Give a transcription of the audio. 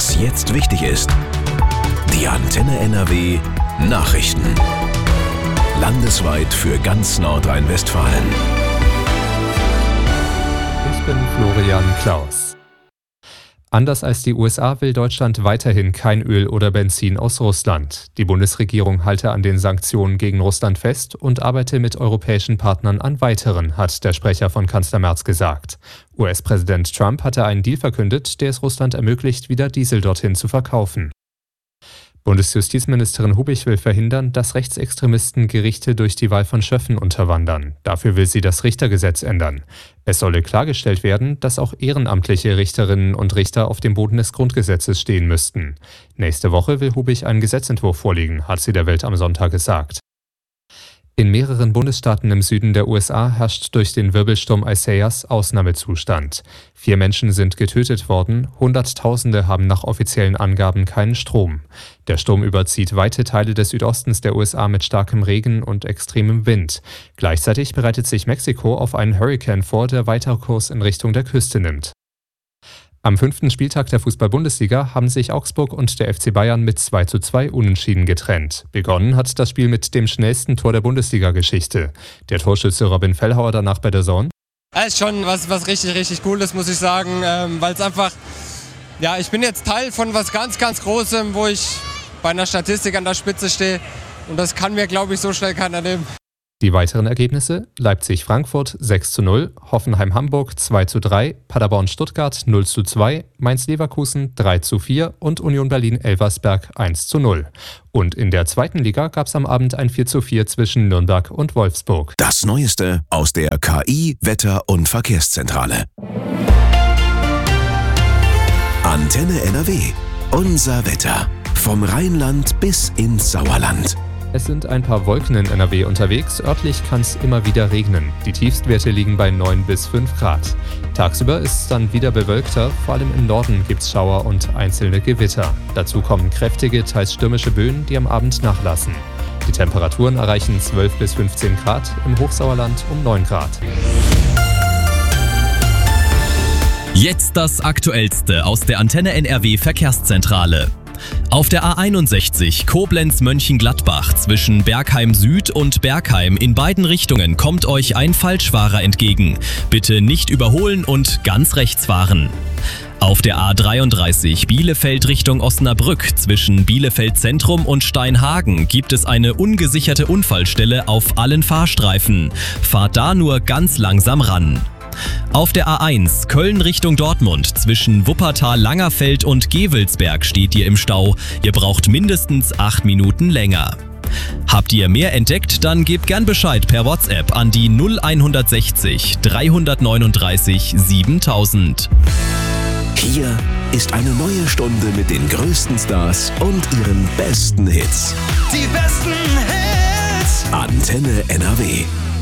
Was jetzt wichtig ist. Die Antenne NRW Nachrichten. Landesweit für ganz Nordrhein-Westfalen. Ich bin Florian Klaus. Anders als die USA will Deutschland weiterhin kein Öl oder Benzin aus Russland. Die Bundesregierung halte an den Sanktionen gegen Russland fest und arbeite mit europäischen Partnern an weiteren, hat der Sprecher von Kanzler Merz gesagt. US-Präsident Trump hatte einen Deal verkündet, der es Russland ermöglicht, wieder Diesel dorthin zu verkaufen. Bundesjustizministerin Hubich will verhindern, dass Rechtsextremisten Gerichte durch die Wahl von Schöffen unterwandern. Dafür will sie das Richtergesetz ändern. Es solle klargestellt werden, dass auch ehrenamtliche Richterinnen und Richter auf dem Boden des Grundgesetzes stehen müssten. Nächste Woche will Hubich einen Gesetzentwurf vorlegen, hat sie der Welt am Sonntag gesagt. In mehreren Bundesstaaten im Süden der USA herrscht durch den Wirbelsturm Isaias Ausnahmezustand. 4 Menschen sind getötet worden, Hunderttausende haben nach offiziellen Angaben keinen Strom. Der Sturm überzieht weite Teile des Südostens der USA mit starkem Regen und extremem Wind. Gleichzeitig bereitet sich Mexiko auf einen Hurrikan vor, der weiter Kurs in Richtung der Küste nimmt. Am 5. Spieltag der Fußball-Bundesliga haben sich Augsburg und der FC Bayern mit 2:2 unentschieden getrennt. Begonnen hat das Spiel mit dem schnellsten Tor der Bundesliga-Geschichte. Der Torschütze Robin Fellhauer danach bei der DAZN. Es ist schon was richtig Cooles, muss ich sagen, weil es einfach, ich bin jetzt Teil von was ganz Großem, wo ich bei einer Statistik an der Spitze stehe und das kann mir, glaube ich, so schnell keiner nehmen. Die weiteren Ergebnisse: Leipzig-Frankfurt 6:0, Hoffenheim-Hamburg 2:3, Paderborn-Stuttgart 0:2, Mainz-Leverkusen 3:4 und Union Berlin-Elversberg 1:0. Und in der zweiten Liga gab es am Abend ein 4:4 zwischen Nürnberg und Wolfsburg. Das Neueste aus der KI, Wetter- und Verkehrszentrale. Antenne NRW. Unser Wetter. Vom Rheinland bis ins Sauerland. Es sind ein paar Wolken in NRW unterwegs, örtlich kann es immer wieder regnen. Die Tiefstwerte liegen bei 9 bis 5 Grad. Tagsüber ist es dann wieder bewölkter, vor allem im Norden gibt es Schauer und einzelne Gewitter. Dazu kommen kräftige, teils stürmische Böen, die am Abend nachlassen. Die Temperaturen erreichen 12 bis 15 Grad, im Hochsauerland um 9 Grad. Jetzt das Aktuellste aus der Antenne NRW Verkehrszentrale. Auf der A61 Koblenz-Mönchengladbach zwischen Bergheim Süd und Bergheim in beiden Richtungen kommt euch ein Falschfahrer entgegen. Bitte nicht überholen und ganz rechts fahren. Auf der A33 Bielefeld Richtung Osnabrück zwischen Bielefeld Zentrum und Steinhagen gibt es eine ungesicherte Unfallstelle auf allen Fahrstreifen. Fahrt da nur ganz langsam ran. Auf der A1 Köln Richtung Dortmund zwischen Wuppertal-Langerfeld und Gevelsberg steht ihr im Stau. Ihr braucht mindestens 8 Minuten länger. Habt ihr mehr entdeckt, dann gebt gern Bescheid per WhatsApp an die 0160 339 7000. Hier ist eine neue Stunde mit den größten Stars und ihren besten Hits. Die besten Hits. Antenne NRW.